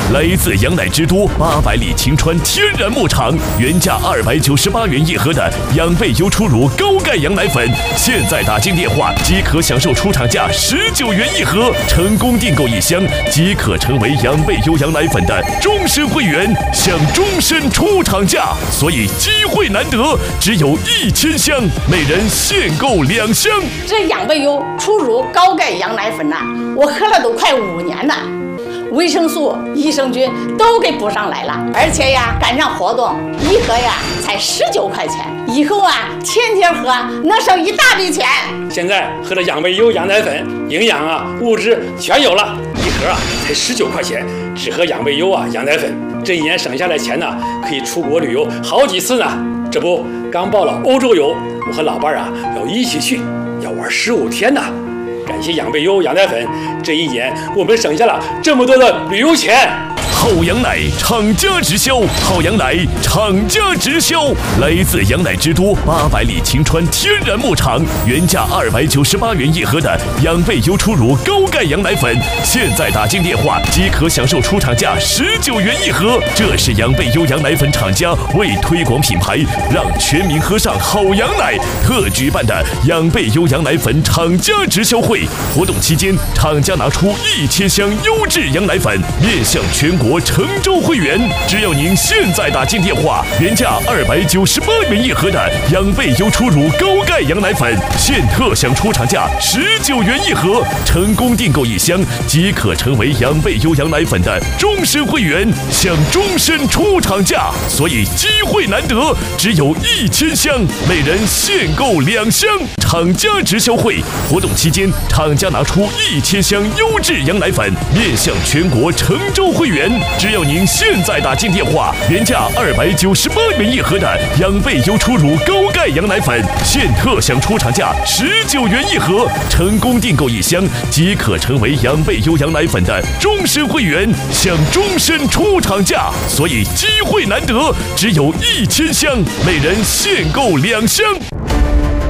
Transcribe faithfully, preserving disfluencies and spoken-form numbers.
来自羊奶之都八百里晴川天然牧场，原价二百九十八元一盒的养贝优初乳高钙羊奶粉，现在打进电话即可享受出厂价十九元一盒，成功订购一箱即可成为养贝优羊奶粉的终身会员，享终身出厂价。所以机会难得，只有一千箱，每人限购两箱。 这养贝优初乳高钙羊奶粉呐、啊，我喝了都快五年了。维生素、益生菌都给补上来了，而且呀，赶上活动，一盒呀才十九块钱。以后啊，天天喝能省一大笔钱。 现在喝了养贝优羊奶粉，营养啊、物质全有了，一盒啊才十九块钱，只喝养贝优啊羊奶粉，这一年省下来钱呢，可以出国旅游好几次呢。这不，刚报了欧洲游，我和老伴啊要一起去，要玩十五天呢。感谢养贝优羊奶粉，这一年我们省下了这么多的旅游钱。 好羊奶厂家直销，好羊奶厂家直销，来自羊奶之都八百里晴川天然牧场，原价二百九十八元一盒的养贝优初乳高钙羊奶粉，现在打进电话即可享受出厂价十九元一盒。这是养贝优羊奶粉厂家为推广品牌，让全民喝上好羊奶特举办的养贝优羊奶粉厂家直销会。活动期间，厂家拿出一千箱优质羊奶粉，面向全国成州会员，只要您现在打进电话，原价二百九十八元一盒的养贝优初乳高钙羊奶粉，现特享出厂价十九元一盒，成功订购一箱即可成为养贝优羊奶粉的终身会员，享终身出厂价。所以机会难得，只有一千箱，每人限购两箱。厂家直销会活动期间，厂家拿出一千箱优质羊奶粉，面向全国成州会员，只要您现在打进电话，原价二百九十八元一盒的养贝优初乳高钙羊奶粉，现特享出厂价十九元一盒，成功订购一箱即可成为养贝优羊奶粉的终身会员，享终身出厂价。所以机会难得，只有一千箱，每人限购两箱。